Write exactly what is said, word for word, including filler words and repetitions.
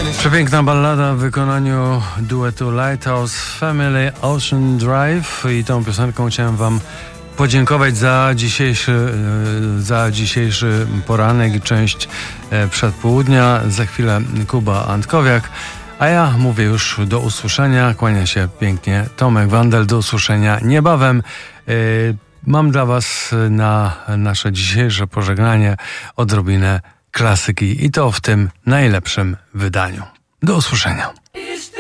Przepiękna ballada w wykonaniu duetu Lighthouse Family, Ocean Drive, i tą piosenką chciałem wam podziękować za dzisiejszy, za dzisiejszy poranek i część przedpołudnia. Za chwilę Kuba Antkowiak, a ja mówię już do usłyszenia. Kłania się pięknie Tomek Wandel. Do usłyszenia niebawem. Mam dla was na nasze dzisiejsze pożegnanie odrobinę klasyki i to w tym najlepszym wydaniu. Do usłyszenia.